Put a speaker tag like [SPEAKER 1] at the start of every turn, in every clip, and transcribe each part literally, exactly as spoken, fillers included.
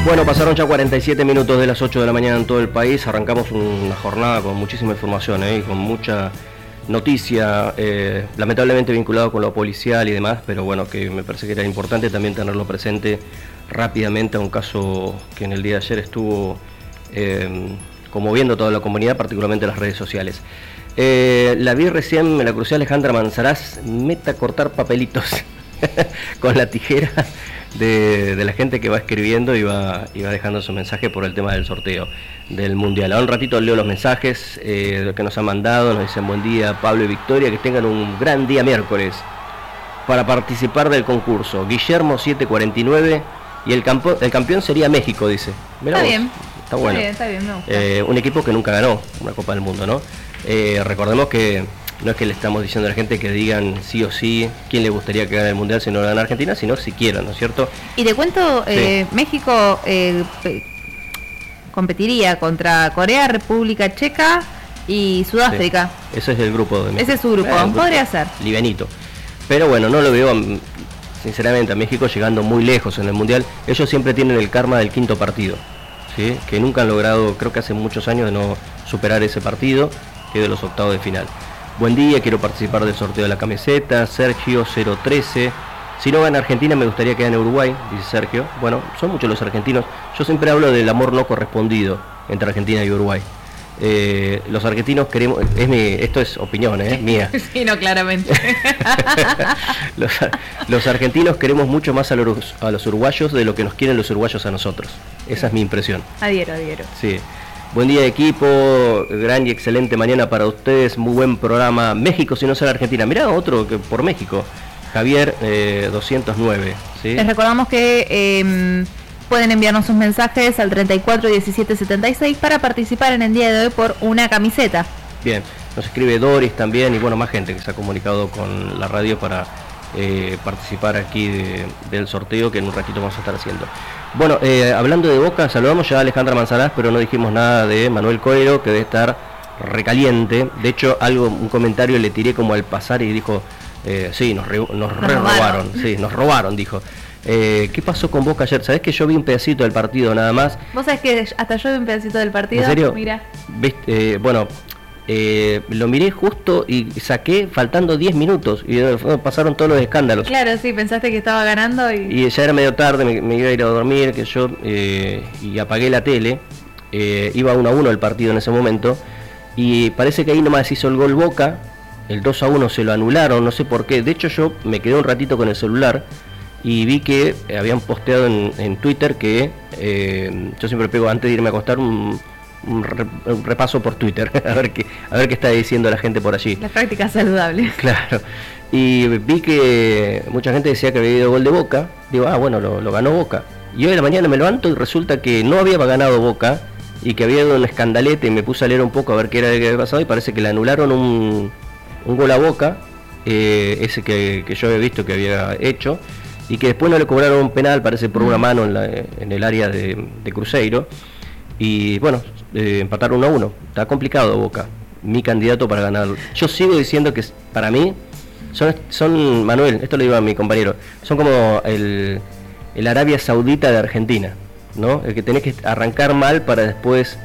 [SPEAKER 1] Bueno, pasaron ya cuarenta y siete minutos de las ocho de la mañana en todo el país. Arrancamos una jornada con muchísima información, ¿eh? Y con mucha noticia, eh, lamentablemente vinculado con lo policial y demás, pero bueno, que me parece que era importante también tenerlo presente rápidamente a un caso que en el día de ayer estuvo eh, conmoviendo a toda la comunidad, particularmente las redes sociales. Eh, la vi recién, me la crucé a Alejandra Manzarás, meta a cortar papelitos con la tijera de, de la gente que va escribiendo y va, y va dejando su mensaje por el tema del sorteo del Mundial. Ahora un ratito leo los mensajes eh, que nos han mandado, nos dicen buen día Pablo y Victoria, que tengan un gran día miércoles para participar del concurso. Guillermo siete cuarenta y nueve y el, campo, el campeón sería México, dice. Mirá
[SPEAKER 2] está
[SPEAKER 1] vos,
[SPEAKER 2] bien,
[SPEAKER 1] está bueno.
[SPEAKER 2] Está bien, está bien, me gusta.
[SPEAKER 1] Eh, un equipo que nunca ganó una Copa del Mundo, ¿no? Eh, recordemos que no es que le estamos diciendo a la gente que digan sí o sí quién le gustaría que gane el Mundial si no lo gana Argentina, sino si quieran, ¿no es cierto?
[SPEAKER 2] Y te cuento, eh, sí. México eh, competiría contra Corea, República Checa y Sudáfrica.
[SPEAKER 1] Sí. Ese es el grupo de México.
[SPEAKER 2] Ese es su grupo, eh, grupo podría ser.
[SPEAKER 1] Livianito. Pero bueno, no lo veo sinceramente a México llegando muy lejos en el Mundial. Ellos siempre tienen el karma del quinto partido, ¿sí? Que nunca han logrado, creo que hace muchos años, de no superar ese partido, que es de los octavos de final. Buen día, quiero participar del sorteo de la camiseta. Sergio cero trece. Si no gana Argentina me gustaría que gane Uruguay, dice Sergio. Bueno, son muchos los argentinos. Yo siempre hablo del amor no correspondido entre Argentina y Uruguay. Eh, los argentinos queremos, es mi, esto es opinión, ¿eh? Mía.
[SPEAKER 2] Sí, no, claramente.
[SPEAKER 1] los, los argentinos queremos mucho más a los, a los uruguayos de lo que nos quieren los uruguayos a nosotros. Esa es mi impresión.
[SPEAKER 2] Adhiero, adhiero.
[SPEAKER 1] Sí. Buen día equipo, gran y excelente mañana para ustedes, muy buen programa. México si no será Argentina. Mirá otro que por México, Javier eh, doscientos nueve. ¿Sí?
[SPEAKER 2] Les recordamos que eh, pueden enviarnos sus mensajes al treinta y cuatro diecisiete setenta y seis para participar en el día de hoy por una camiseta.
[SPEAKER 1] Bien, nos escribe Doris también y bueno, más gente que se ha comunicado con la radio para eh, participar aquí de, del sorteo que en un ratito vamos a estar haciendo. Bueno, eh, hablando de Boca, saludamos ya a Alejandra Manzarás, pero no dijimos nada de Manuel Coelho, que debe estar recaliente. De hecho, algo, un comentario le tiré como al pasar y dijo, eh, sí, nos, re, nos, nos re robaron. robaron, sí, nos robaron, dijo. Eh, ¿Qué pasó con Boca ayer? ¿Sabés que yo vi un pedacito del partido nada más?
[SPEAKER 2] ¿Vos sabés que hasta yo vi un pedacito del partido?
[SPEAKER 1] ¿En serio?
[SPEAKER 2] Mira.
[SPEAKER 1] Eh, bueno, eh, lo miré justo y saqué faltando diez minutos y eh, pasaron todos los escándalos.
[SPEAKER 2] Claro, sí, pensaste que estaba ganando y...
[SPEAKER 1] Y ya era medio tarde, me, me iba a ir a dormir, que yo, eh, y apagué la tele, eh, iba uno a uno el partido en ese momento, y parece que ahí nomás hizo el gol Boca, el dos a uno se lo anularon, no sé por qué. De hecho yo me quedé un ratito con el celular y vi que habían posteado en, en Twitter que, eh, yo siempre pego antes de irme a acostar un... Un, re, un repaso por Twitter, a ver qué a ver qué está diciendo la gente por allí.
[SPEAKER 2] La práctica saludable.
[SPEAKER 1] Claro. Y vi que mucha gente decía que había ido gol de Boca. Digo, ah, bueno, lo, lo ganó Boca. Y hoy en la mañana me levanto y resulta que no había ganado Boca y que había ido un escandalete y me puse a leer un poco a ver qué era lo que había pasado y parece que le anularon un, un gol a Boca, eh, ese que, que yo había visto que había hecho, y que después no le cobraron un penal, parece por una mano en, la, en el área de, de Cruzeiro. Y bueno, eh, empatar uno a uno. Está complicado Boca, mi candidato para ganar. Yo sigo diciendo que para mí son, son Manuel, esto lo digo a mi compañero, son como el, el Arabia Saudita de Argentina, ¿no? El que tenés que arrancar mal para después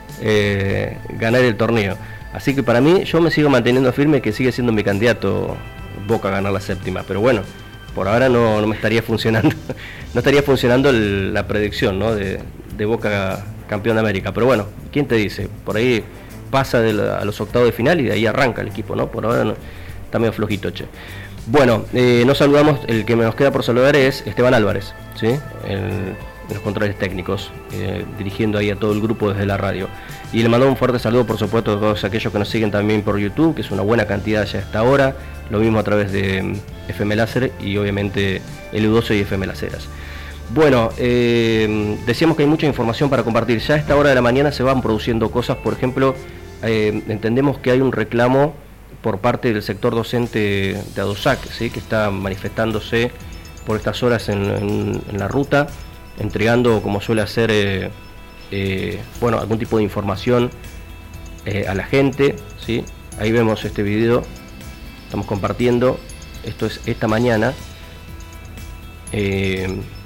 [SPEAKER 1] eh, ganar el torneo. Así que para mí, yo me sigo manteniendo firme que sigue siendo mi candidato Boca a ganar la séptima. Pero bueno, por ahora no, no me estaría funcionando, no estaría funcionando el, la predicción, ¿no? de, de Boca campeón de América, pero bueno, ¿quién te dice? Por ahí pasa de la, a los octavos de final y de ahí arranca el equipo, ¿no? Por ahora no, está medio flojito, che. Bueno, eh, nos saludamos, el que nos queda por saludar es Esteban Álvarez, ¿sí? El, en los controles técnicos, eh, dirigiendo ahí a todo el grupo desde la radio. Y le mando un fuerte saludo, por supuesto, a todos aquellos que nos siguen también por YouTube, que es una buena cantidad ya hasta ahora, lo mismo a través de F M Láser y obviamente el U doce y F M Láseras. Bueno, eh, decíamos que hay mucha información para compartir. Ya a esta hora de la mañana se van produciendo cosas. Por ejemplo, eh, entendemos que hay un reclamo por parte del sector docente de ADOSAC, ¿sí? Que está manifestándose por estas horas en, en, en la ruta, entregando, como suele hacer, eh, eh, bueno, algún tipo de información eh, a la gente, ¿sí? Ahí vemos este video, estamos compartiendo. Esto es esta mañana. Eh,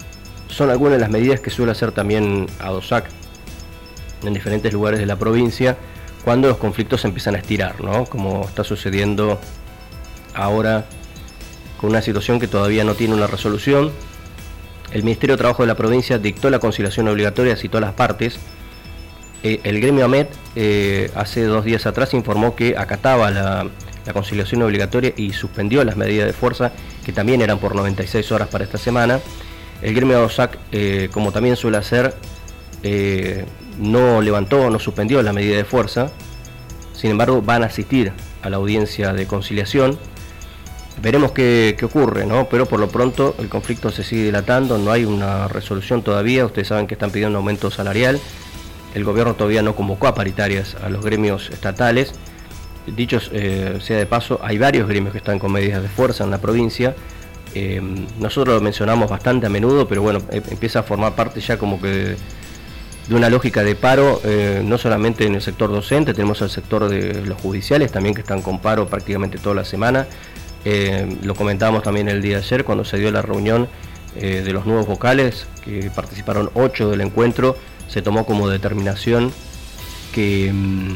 [SPEAKER 1] son algunas de las medidas que suele hacer también ADOSAC en diferentes lugares de la provincia cuando los conflictos se empiezan a estirar, ¿no? Como está sucediendo ahora con una situación que todavía no tiene una resolución. El Ministerio de Trabajo de la provincia dictó la conciliación obligatoria, citó a las partes. Eh, el gremio AMET eh, hace dos días atrás informó que acataba la, la conciliación obligatoria y suspendió las medidas de fuerza, que también eran por noventa y seis horas para esta semana. El gremio ADOSAC, eh, como también suele hacer, eh, no levantó, no suspendió la medida de fuerza. Sin embargo, van a asistir a la audiencia de conciliación. Veremos qué, qué ocurre, ¿no? Pero por lo pronto el conflicto se sigue dilatando, no hay una resolución todavía. Ustedes saben que están pidiendo un aumento salarial. El gobierno todavía no convocó a paritarias a los gremios estatales. Dicho eh, sea de paso, hay varios gremios que están con medidas de fuerza en la provincia. Eh, nosotros lo mencionamos bastante a menudo, pero bueno, eh, empieza a formar parte ya como que de, de una lógica de paro, eh, no solamente en el sector docente, tenemos el sector de los judiciales también que están con paro prácticamente toda la semana. Eh, lo comentábamos también el día de ayer cuando se dio la reunión eh, de los nuevos vocales, que participaron ocho del encuentro. Se tomó como determinación que,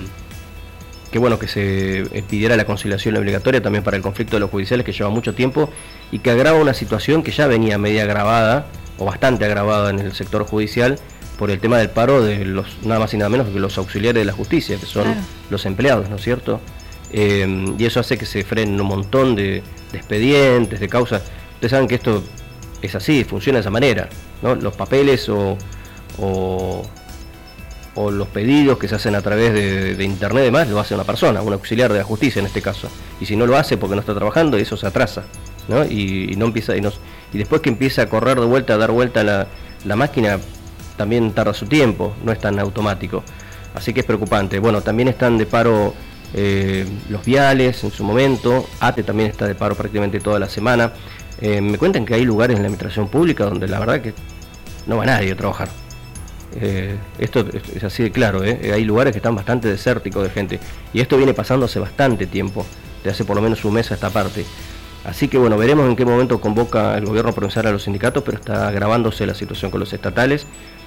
[SPEAKER 1] que bueno, que se pidiera la conciliación obligatoria también para el conflicto de los judiciales, que lleva mucho tiempo y que agrava una situación que ya venía media agravada o bastante agravada en el sector judicial por el tema del paro de los nada más y nada menos que los auxiliares de la justicia, que son claro. los empleados, ¿no es cierto? Eh, y eso hace que se frenen un montón de, de expedientes, de causas. Ustedes saben que esto es así, funciona de esa manera, ¿no? Los papeles o, o, o los pedidos que se hacen a través de, de internet y demás, lo hace una persona, un auxiliar de la justicia en este caso. Y si no lo hace porque no está trabajando, eso se atrasa, ¿no? Y, y no empieza y, nos, y después que empieza a correr de vuelta, a dar vuelta la, la máquina, también tarda su tiempo, no es tan automático. Así que es preocupante. Bueno, también están de paro Eh, los viales en su momento, ATE también está de paro prácticamente toda la semana. Eh, me cuentan que hay lugares en la administración pública donde la verdad que no va nadie a trabajar. Eh, esto es así de claro, ¿eh? Hay lugares que están bastante desérticos de gente. Y esto viene pasando hace bastante tiempo, de hace por lo menos un mes a esta parte. Así que bueno, veremos en qué momento convoca el gobierno provincial a los sindicatos, pero está agravándose la situación con los estatales.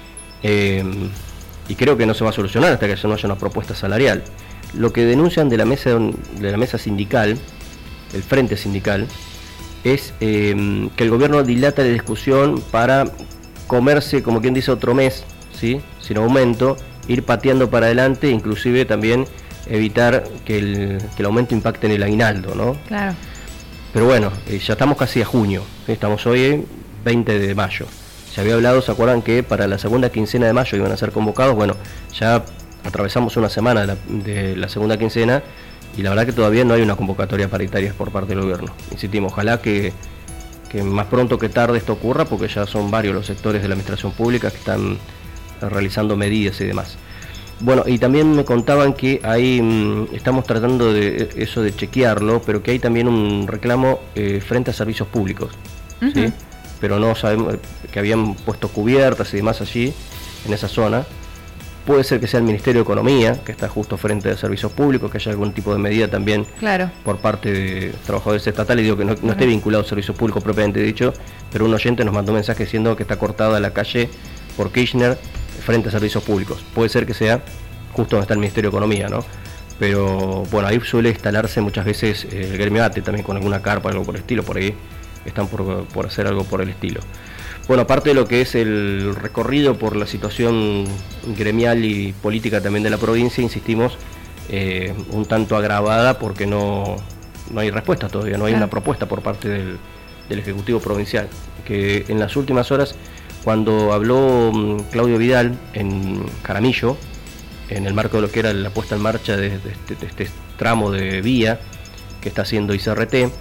[SPEAKER 1] Eh, y creo que no se va a solucionar hasta que no haya una propuesta salarial. Lo que denuncian de la mesa de la mesa sindical, el frente sindical, es eh, que el gobierno dilata la discusión para comerse, como quien dice, otro mes, ¿sí? Sin aumento, ir pateando para adelante, inclusive también evitar que el, que el aumento impacte en el aguinaldo, ¿no?
[SPEAKER 2] Claro.
[SPEAKER 1] Pero bueno, eh, ya estamos casi a junio, ¿sí? Estamos hoy veinte de mayo. Se había hablado, ¿se acuerdan que para la segunda quincena de mayo iban a ser convocados? Bueno, ya atravesamos una semana de la, de la segunda quincena y la verdad que todavía no hay una convocatoria paritaria por parte del gobierno. Insistimos, ojalá que, que más pronto que tarde esto ocurra, porque ya son varios los sectores de la administración pública que están realizando medidas y demás. Bueno, y también me contaban que ahí mmm, estamos tratando de eso de chequearlo, pero que hay también un reclamo eh, frente a servicios públicos, uh-huh. ¿sí? Pero no sabemos, que habían puesto cubiertas y demás allí, en esa zona. Puede ser que sea el Ministerio de Economía, que está justo frente a servicios públicos, que haya algún tipo de medida también
[SPEAKER 2] claro.
[SPEAKER 1] por parte de trabajadores estatales. Digo que no, no esté vinculado a servicios públicos propiamente dicho, pero un oyente nos mandó un mensaje diciendo que está cortada la calle por Kirchner frente a servicios públicos. Puede ser que sea justo donde está el Ministerio de Economía, ¿no? Pero bueno, ahí suele instalarse muchas veces el gremio ATE también con alguna carpa, algo por el estilo, por ahí están por, por hacer algo por el estilo. Bueno, aparte de lo que es el recorrido por la situación gremial y política también de la provincia, insistimos, eh, un tanto agravada porque no, no hay respuesta todavía, no hay una propuesta por parte del, del Ejecutivo Provincial, que en las últimas horas, cuando habló um, Claudio Vidal en Jaramillo, en el marco de lo que era la puesta en marcha de, de, este, de este tramo de vía que está haciendo I C R T,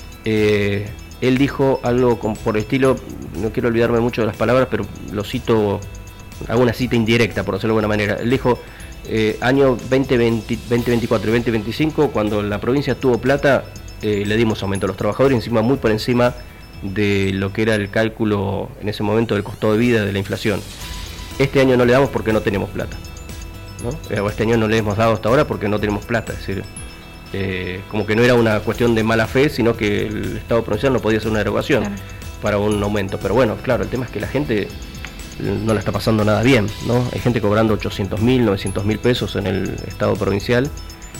[SPEAKER 1] eh, él dijo algo con, por el estilo, no quiero olvidarme mucho de las palabras, pero lo cito, hago una cita indirecta, por decirlo de alguna manera. Él dijo, eh, año veinte veinticuatro y veinte veinticinco, cuando la provincia tuvo plata, eh, le dimos aumento a los trabajadores, encima muy por encima de lo que era el cálculo en ese momento del costo de vida, de la inflación. Este año no le damos porque no tenemos plata, ¿no? Este año no le hemos dado hasta ahora porque no tenemos plata, es decir, Eh, como que no era una cuestión de mala fe, sino que el Estado provincial no podía hacer una erogación. Claro. para un aumento. Pero bueno, claro, el tema es que la gente no la está pasando nada bien, ¿no? Hay gente cobrando ochocientos mil, novecientos mil pesos en el estado provincial,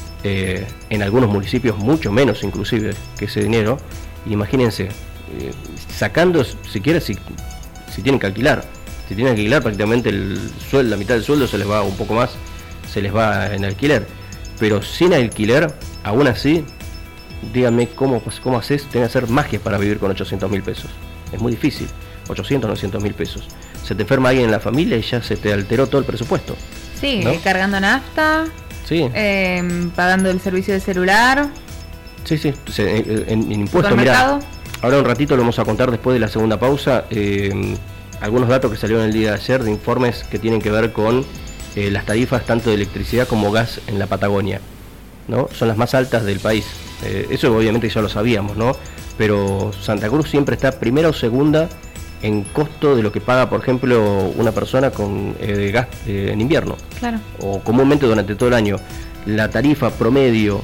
[SPEAKER 1] eh, en algunos municipios mucho menos inclusive que ese dinero. Imagínense, eh, sacando siquiera si, si tienen que alquilar, si tienen que alquilar prácticamente el sueldo, la mitad del sueldo se les va un poco más, se les va en alquiler, pero sin alquiler, aún así, díganme cómo, cómo haces, tenés que hacer magia para vivir con ochocientos mil pesos, es muy difícil, ochocientos, novecientos mil pesos. Se te enferma alguien en la familia y ya se te alteró todo el presupuesto.
[SPEAKER 2] Sí,
[SPEAKER 1] ¿no?
[SPEAKER 2] Cargando nafta,
[SPEAKER 1] sí.
[SPEAKER 2] eh, pagando el servicio de celular.
[SPEAKER 1] Sí, sí, en, en, en impuestos, mirá, ahora un ratito lo vamos a contar después de la segunda pausa, eh, algunos datos que salieron el día de ayer de informes que tienen que ver con eh, las tarifas tanto de electricidad como gas en la Patagonia, ¿no? Son las más altas del país, eh, eso obviamente ya lo sabíamos, ¿no? Pero Santa Cruz siempre está primera o segunda en costo de lo que paga, por ejemplo, una persona con eh, gas eh, en invierno.
[SPEAKER 2] Claro.
[SPEAKER 1] O comúnmente durante todo el año. La tarifa promedio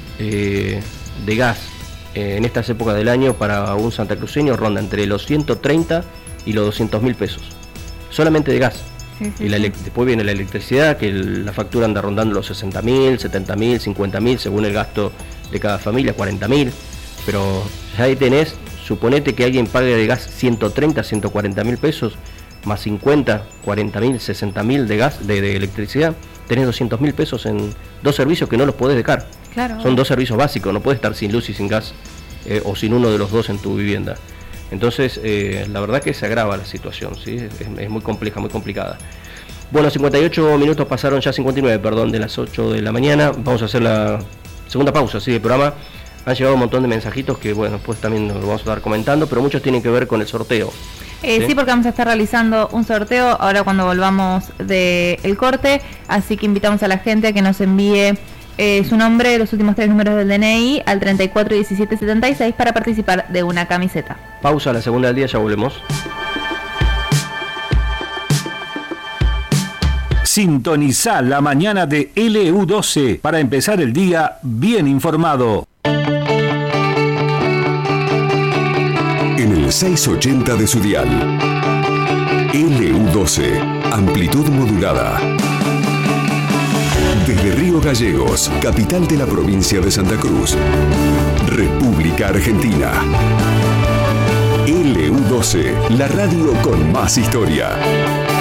[SPEAKER 1] eh, de gas eh, en estas épocas del año para un santacruceño ronda entre los ciento treinta y los doscientos mil pesos. Solamente de gas. Sí, sí, y la, sí. Después viene la electricidad, que el, la factura anda rondando los sesenta mil, setenta mil, cincuenta mil, según el gasto de cada familia, cuarenta mil. Pero ya ahí tenés, suponete que alguien pague de gas ciento treinta, ciento cuarenta mil pesos, más cincuenta, cuarenta mil, sesenta mil de gas, de, de electricidad, tenés doscientos mil pesos en dos servicios que no los podés dejar.
[SPEAKER 2] Claro.
[SPEAKER 1] Son dos servicios básicos, no puedes estar sin luz y sin gas, eh, o sin uno de los dos en tu vivienda. Entonces, eh, la verdad que se agrava la situación, ¿sí? Es, es muy compleja, muy complicada. Bueno, cincuenta y ocho minutos pasaron ya, cincuenta y nueve, perdón, de las ocho de la mañana. Vamos a hacer la segunda pausa, ¿sí?, del programa. Han llegado un montón de mensajitos que, bueno, pues también nos vamos a estar comentando, pero muchos tienen que ver con el sorteo.
[SPEAKER 2] Eh, ¿sí? sí, porque vamos a estar realizando un sorteo ahora cuando volvamos del corte, así que invitamos a la gente a que nos envíe eh, su nombre, los últimos tres números del D N I al treinta y cuatro diecisiete setenta y seis para participar de una camiseta.
[SPEAKER 1] Pausa, la segunda del día, ya volvemos.
[SPEAKER 3] Sintoniza la mañana de L U doce para empezar el día bien informado.
[SPEAKER 4] En el seiscientos ochenta de su dial. L U doce, amplitud modulada. Desde Río Gallegos, capital de la provincia de Santa Cruz, República Argentina. L U doce, la radio con más historia.